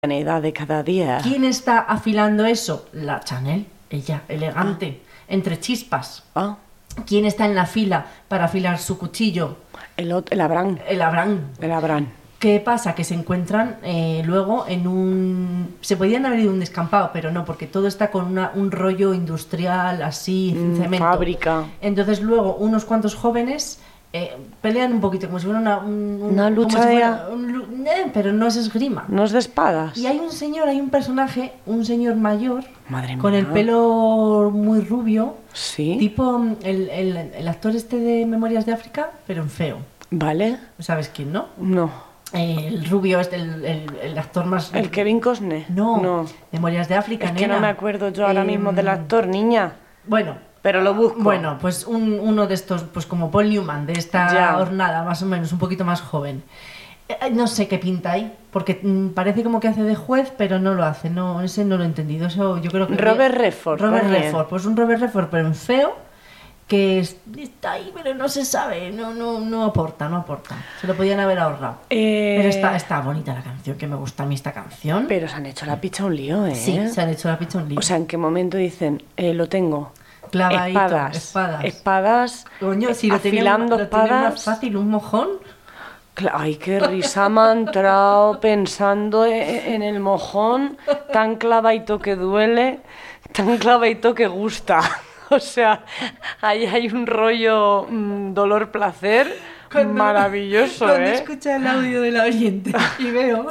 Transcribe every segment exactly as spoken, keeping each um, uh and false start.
edad de cada día. ¿Quién está afilando eso? La Chanel, ella, elegante, ah. entre chispas. Ah. ¿Quién está en la fila para afilar su cuchillo? El, el Abraham. El Abraham. El Abraham. ¿Qué pasa? Que se encuentran eh, luego en un... Se podían haber ido a un descampado, pero no, porque todo está con una, un rollo industrial, así, mm, cemento. Fábrica. Entonces luego unos cuantos jóvenes eh, pelean un poquito, como si fuera una... Un, un, una lucha si de... fuera un, eh, pero no es esgrima. No es de espadas. Y hay un señor, hay un personaje, un señor mayor, Madre con mía. el pelo muy rubio. Sí. Tipo el, el, el actor este de Memorias de África, pero en feo. Vale. ¿Sabes quién, no? No. El rubio es el, el, el actor más... ¿El Kevin Costner? No, no. Memorias de África, Es nena. que no me acuerdo yo ahora eh, mismo del actor, niña. Bueno. Pero lo busco. Bueno, pues un, uno de estos, pues como Paul Newman, de esta ya. hornada, más o menos, un poquito más joven. Eh, no sé qué pinta ahí, porque mm, parece como que hace de juez, pero no lo hace. No, ese no lo he entendido. Eso yo creo que... Robert Redford. Robert Redford, pues un Robert Redford, pero en feo, que está ahí, pero no se sabe, no, no, no aporta, no aporta. Se lo podían haber ahorrado. Eh... Pero está, está bonita la canción, que me gusta a mí esta canción. Pero se han hecho la picha un lío, ¿eh? Sí, se han hecho la picha un lío. O sea, ¿en qué momento dicen, eh, lo tengo? Clavadito, espadas. Espadas. Espadas. Coño, si lo afilando tenía, espadas. Lo tenía más fácil, un mojón. Ay, qué risa me ha entrado pensando en el mojón, tan clavadito que duele, tan clavadito que gusta. O sea, ahí hay un rollo mmm, dolor-placer maravilloso, cuando ¿eh? Cuando escucha el audio del oyente y veo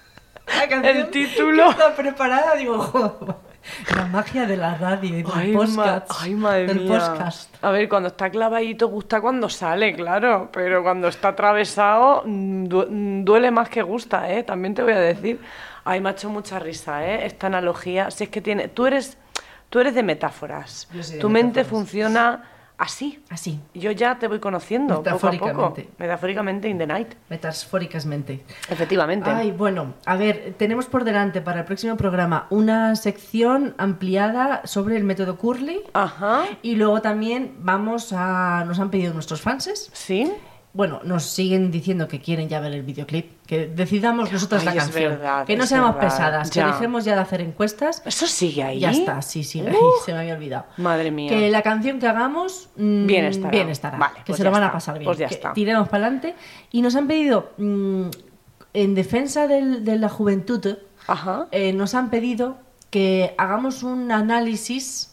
la canción el título que está preparada, digo, joder, la magia de la radio y del ay, podcast. Ma- ay, madre del mía. podcast. A ver, cuando está clavadito gusta cuando sale, claro, pero cuando está atravesado du- duele más que gusta, ¿eh? También te voy a decir. Ay, me ha hecho mucha risa, ¿eh? Esta analogía, si es que tiene... Tú eres... Tú eres de metáforas. Yo soy de tu mente metáforas. funciona así. Así. Yo ya te voy conociendo poco a poco. Metafóricamente in the night. Metafóricamente. Efectivamente. Ay, bueno, a ver, tenemos por delante para el próximo programa una sección ampliada sobre el método Curly. Ajá. Y luego también vamos a... Nos han pedido nuestros fanses. Sí. Bueno, nos siguen diciendo que quieren ya ver el videoclip, que decidamos nosotras Ay, la es canción, verdad, que no es seamos verdad, pesadas, ya. que dejemos ya de hacer encuestas. ¿Eso sigue ahí? Ya está, sí, sí, Uh, se me había olvidado. Madre mía. Que la canción que hagamos mmm, bien estará, bien estará vale, que pues se lo van está. a pasar bien, pues ya que está. tiremos para adelante. Y nos han pedido, mmm, en defensa del, de la juventud, Ajá. eh, nos han pedido que hagamos un análisis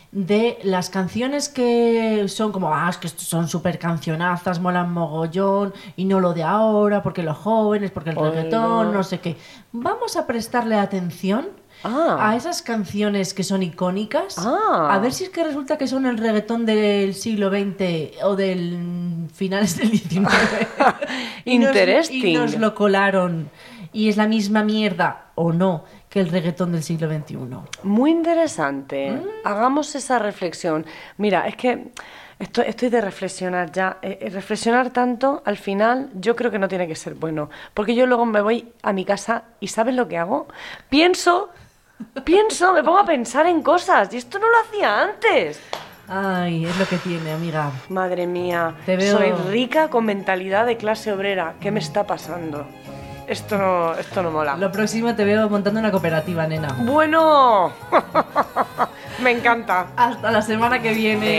de las canciones que son como, ah, es que son súper cancionazas, molan mogollón, y no lo de ahora, porque los jóvenes, porque el Oiga. reggaetón, no sé qué. Vamos a prestarle atención ah. a esas canciones que son icónicas, ah. a ver si es que resulta que son el reggaetón del siglo veinte o del finales del diecinueve. Interesting. Y nos, y nos lo colaron. Y es la misma mierda, o no, que el reggaetón del siglo veintiuno. Muy interesante. Mm. Hagamos esa reflexión. Mira, es que estoy, estoy de reflexionar ya. Eh, reflexionar tanto, al final, yo creo que no tiene que ser bueno. Porque yo luego me voy a mi casa y ¿sabes lo que hago? Pienso, pienso, me pongo a pensar en cosas. Y esto no lo hacía antes. Ay, es lo que tiene, amiga. Madre mía, Te veo... soy rica con mentalidad de clase obrera. ¿Qué me está pasando? Esto no, esto no mola. Lo próximo te veo montando una cooperativa, nena. Bueno, me encanta. Hasta la semana que viene.